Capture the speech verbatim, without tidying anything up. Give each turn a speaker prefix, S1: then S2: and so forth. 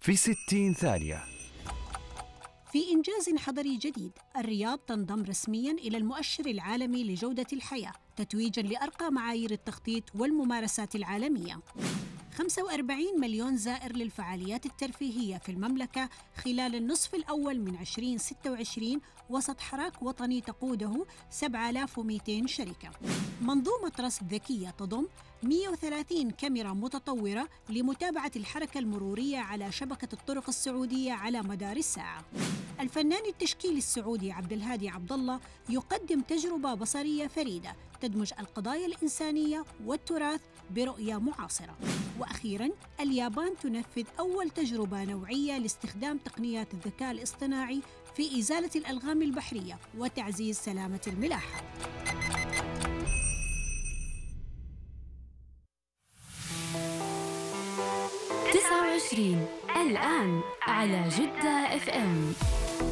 S1: في ستين ثانية.
S2: في إنجاز حضري جديد، الرياض تنضم رسمياً إلى المؤشر العالمي لجودة الحياة تتويجاً لأرقى معايير التخطيط والممارسات العالمية. خمسة وأربعين مليون زائر للفعاليات الترفيهية في المملكة خلال النصف الأول من عشرين ستة وعشرين وسط حراك وطني تقوده سبعة آلاف ومئتين شركة. منظومة رصد ذكية تضم مئة وثلاثين كاميرا متطورة لمتابعة الحركة المرورية على شبكة الطرق السعودية على مدار الساعة. الفنان التشكيلي السعودي عبد الهادي عبد الله يقدم تجربة بصرية فريدة تدمج القضايا الإنسانية والتراث برؤية معاصرة. وأخيراً، اليابان تنفذ أول تجربة نوعية لاستخدام تقنيات الذكاء الاصطناعي في إزالة الألغام البحرية وتعزيز سلامة الملاحة.
S3: تسعة وعشرين الآن على جدة اف ام.